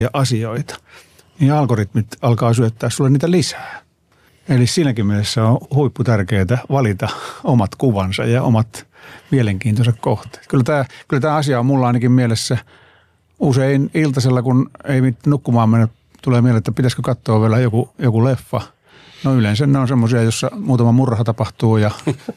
ja asioita, niin algoritmit alkaa syöttää sulle niitä lisää. Eli siinäkin mielessä on huipputärkeää valita omat kuvansa ja omat mielenkiintoiset kohteet. Kyllä tämä asia on mulla ainakin mielessä usein iltasella, kun ei nukkumaan mennä, tulee mieleen, että pitäisikö katsoa vielä joku leffa. No yleensä ne on semmoisia, jossa muutama murha tapahtuu ja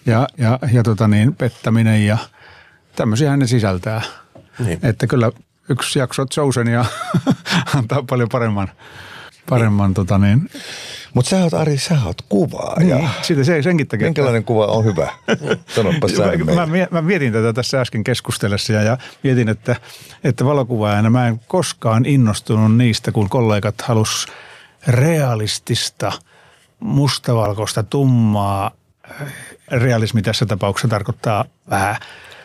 pettäminen ja tämmöisiä ne sisältää. Niin. Että kyllä yksi jakso Chosen ja antaa paljon paremman Mutta sä oot kuvaa. Niin, ja siitä senkin takia. Minkälainen kuva on hyvä? Sanoppa sä mä mietin tätä tässä äsken keskustellessa ja mietin, että valokuvaajana mä en koskaan innostunut niistä, kun kollegat halus realistista, mustavalkoista, tummaa. Realismi tässä tapauksessa tarkoittaa vähän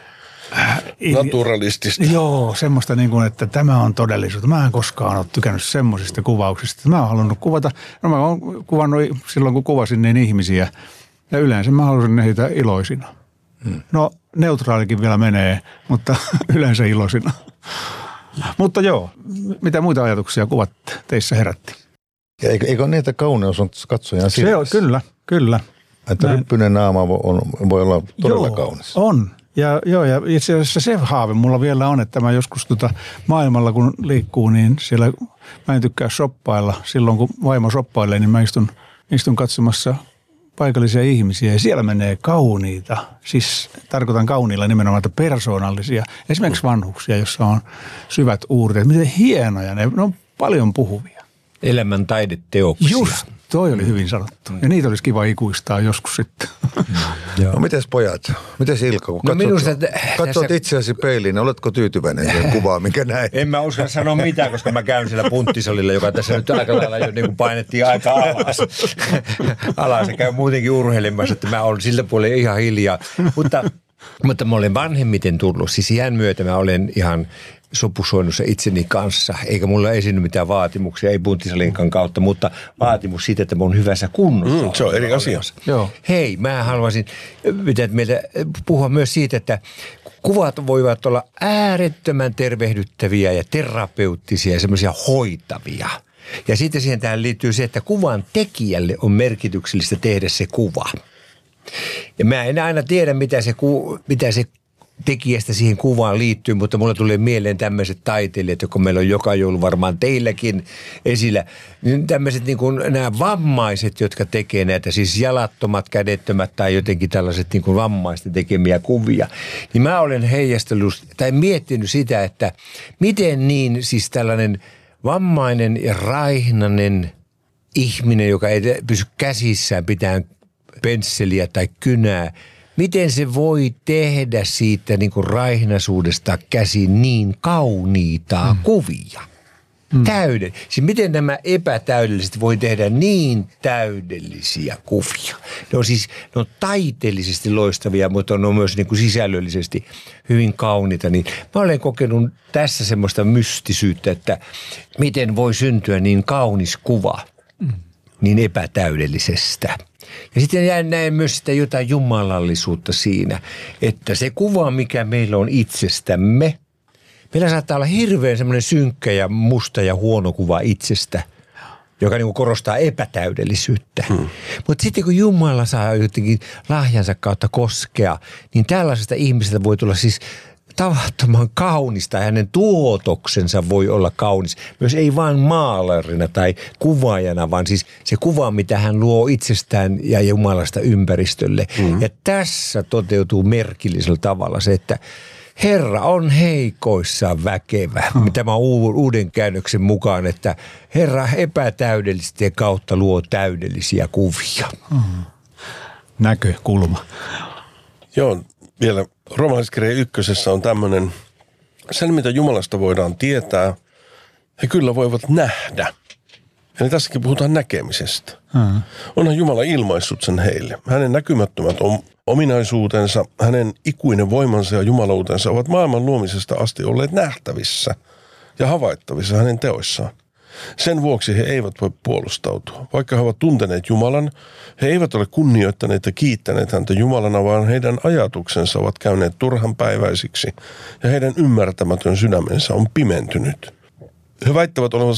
naturalistista. Joo, semmoista niin kuin, että tämä on todellisuutta. Mä en koskaan ole tykännyt semmoisista kuvauksista. Mä oon halunnut kuvata, mä oon kuvannut silloin kun kuvasin niin ihmisiä ja yleensä mä halusin heitä iloisina. No neutraalikin vielä menee, mutta yleensä iloisina. Mutta joo, mitä muita ajatuksia kuvat teissä herätti? Ja eikö niitä kauneus on katsojan silmissä? Se on, kyllä. Että ryppyinen naama voi olla todella kaunis. On. Ja itse asiassa se haave mulla vielä on, että mä joskus maailmalla kun liikkuu, niin siellä mä en tykkää shoppailla. Silloin kun vaimo shoppailee, niin mä istun katsomassa paikallisia ihmisiä ja siellä menee kauniita. Siis tarkoitan kauniilla nimenomaan, että persoonallisia. Esimerkiksi vanhuksia, jossa on syvät uurteet. Miten hienoja ne on paljon puhuvia. Elämän taideteoksia. Just, toi oli hyvin sanottu. Ja niitä olisi kiva ikuistaa joskus sitten. No mites pojat? Mites Ilkka? Kun katsot itseäsi peiliin, niin oletko tyytyväinen siihen kuvaan, mikä näin? En mä uskalla sanoa mitään, koska mä käyn siellä punttisalilla, joka tässä nyt aika lailla jo niin kuin painettiin aika alas. Ja käyn muutenkin urheilemassa, että mä olen siltä puolella ihan hiljaa. Mutta mä olen vanhemmiten tullut. Siis iän myötä mä olen ihan sopusoinnussa itseni kanssa, eikä mulla esiinny mitään vaatimuksia, ei punttisalinkan kautta, mutta vaatimus siitä, että mä oon hyvässä kunnossa. Se on eri asia. Joo. Hei, mä haluaisin meiltä puhua myös siitä, että kuvat voivat olla äärettömän tervehdyttäviä ja terapeuttisia ja semmoisia hoitavia. Ja sitten siihen tähän liittyy se, että kuvan tekijälle on merkityksellistä tehdä se kuva. Ja mä en aina tiedä, mitä se tekijästä siihen kuvaan liittyy, mutta mulle tulee mieleen tämmöiset taiteilijat, jotka meillä on joka joulu varmaan teilläkin esillä. Niin tämmöiset niin kuin nämä vammaiset, jotka tekee näitä, siis jalattomat, kädettömät tai jotenkin tällaiset niin kuin vammaisten tekemiä kuvia. Niin mä olen heijastellut tai miettinyt sitä, että miten niin siis tällainen vammainen ja raihnainen ihminen, joka ei pysy käsissään pitämään pensseliä tai kynää, miten se voi tehdä siitä niin kuin raihnaisuudesta käsin niin kauniita kuvia? Siis miten nämä epätäydelliset voi tehdä niin täydellisiä kuvia? Ne on taiteellisesti loistavia, mutta ne on myös niin kuin sisällöllisesti hyvin kauniita. Niin mä olen kokenut tässä semmoista mystisyyttä, että miten voi syntyä niin kaunis kuva niin epätäydellisestä. Ja sitten näen myös sitä jotain jumalallisuutta siinä, että se kuva, mikä meillä on itsestämme, meillä saattaa olla hirveän semmoinen synkkä ja musta ja huono kuva itsestä, joka niin kuin korostaa epätäydellisyyttä. Mutta sitten kun Jumala saa jotenkin lahjansa kautta koskea, niin tällaisesta ihmisestä voi tulla siis tavattoman kaunista ja hänen tuotoksensa voi olla kaunis. Myös ei vain maalarina tai kuvaajana, vaan siis se kuva, mitä hän luo itsestään ja Jumalasta ympäristölle. Ja tässä toteutuu merkillisellä tavalla se, että Herra on heikoissaan väkevä. Tämä on uuden käännöksen mukaan, että Herra epätäydellisten kautta luo täydellisiä kuvia. Näkökulma. Joo, vielä Roomalaiskirjeen 1 on tämmöinen, sen mitä Jumalasta voidaan tietää, he kyllä voivat nähdä. Eli tässäkin puhutaan näkemisestä. Onhan Jumala ilmaissut sen heille. Hänen näkymättömät ominaisuutensa, hänen ikuinen voimansa ja jumaluutensa ovat maailman luomisesta asti olleet nähtävissä ja havaittavissa hänen teoissaan. Sen vuoksi he eivät voi puolustautua. Vaikka he ovat tunteneet Jumalan, he eivät ole kunnioittaneet ja kiittäneet häntä Jumalana, vaan heidän ajatuksensa ovat käyneet turhanpäiväisiksi ja heidän ymmärtämätön sydämensä on pimentynyt. he väittävät olevansa